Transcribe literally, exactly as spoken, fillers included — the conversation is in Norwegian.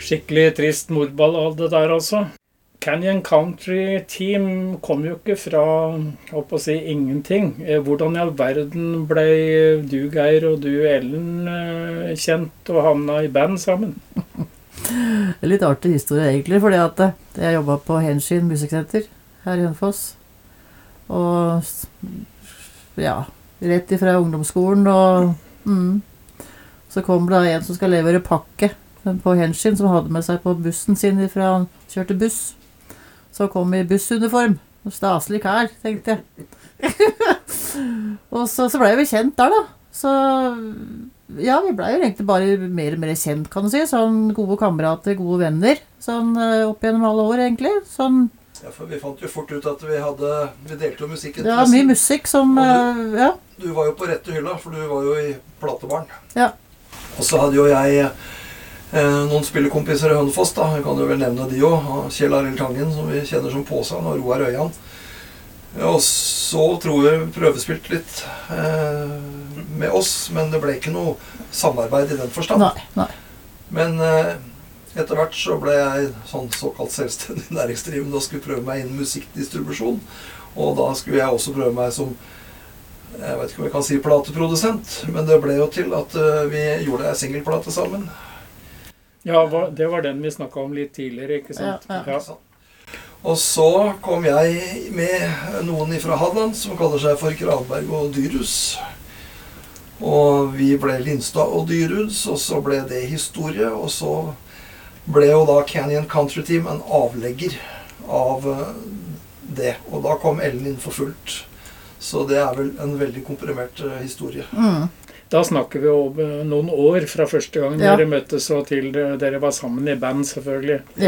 skikkelig trist mordballade der altså. Canyon Country Team kom jo ikke fra, holdt på å si, ingenting. Hvordan i all verden ble du, Geir, og du, Ellen, kjent og havna i band sammen? Det er litt artig historie egentlig, fordi at jeg jobbet på Henshin Musikksenter her i Hønefoss. Og ja, rett ifra ungdomsskolen, og mm, så kom det en som skal levere pakke på Henshin, som hadde med seg på bussen sin fra han kjørte buss. Så kom i bussuniform, og staselig kær, tenkte jeg. Og så, så ble vi kjent der da. Så ja, vi ble jo egentlig bare mer og mer kjent, kan du si. Sånn gode kamerater, gode venner, sånn opp gjennom alle år egentlig. Sånn. Ja, for vi fant jo fort ut at vi hadde, vi delte jo musikken. Ja, mye musikk som, du, ja. Du var jo på rette hylla, for du var jo i platebarn. Ja. Og så hadde jo jeg Eh, noen spillekompiser i Hønefoss, da. Jeg kan jo vel nevne de også. Kjell Arild Tangen, som vi kjenner som Påsan, og Roar Øyan. Og så tror jeg prøvespilt litt eh, med oss, men det ble ikke noe samarbeid i den forstand. Nei, nei. Men eh, etter hvert så ble jeg sånn såkalt selvstendig næringsdrivende og skulle prøve meg innen musikkdistribusjon. Og da skulle jeg også prøve meg som, jeg vet ikke om jeg kan si plateprodusent, men det ble jo til at uh, vi gjorde en singelplate sammen. Ja, det var den vi snakket om litt tidligere, ikke sant? Ja, ja. Ja. Og så kom jeg med noen fra Hadeland som kaller seg for Granberg og Dyrhus. Og vi ble Lindstad og Dyrhus, og så ble det historie, og så ble jo da Canyon Country Team en avlegger av det. Og da kom Ellen inn for fullt. Så det er vel en veldig komprimert historie. Mm. Da snakker vi om noen år fra første gang ja. dere møttes og til dere var sammen i band, selvfølgelig. Ja.